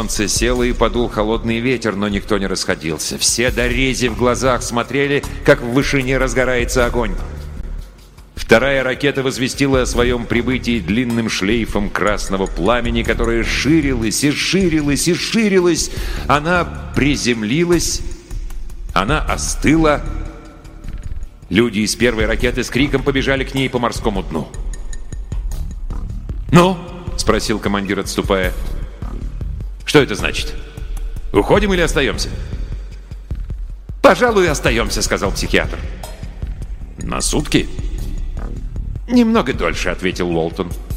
Солнце село и подул холодный ветер, но никто не расходился. Все до рези в глазах смотрели, как в вышине разгорается огонь. Вторая ракета возвестила о своем прибытии длинным шлейфом красного пламени, которое ширилось и ширилось и ширилось. Она приземлилась, она остыла. Люди из первой ракеты с криком побежали к ней по морскому дну. «Ну?» — спросил командир, отступая. «Что это значит? Уходим или остаемся?» «Пожалуй, остаемся», — сказал психиатр. «На сутки?» «Немного дольше», — ответил Уолтон.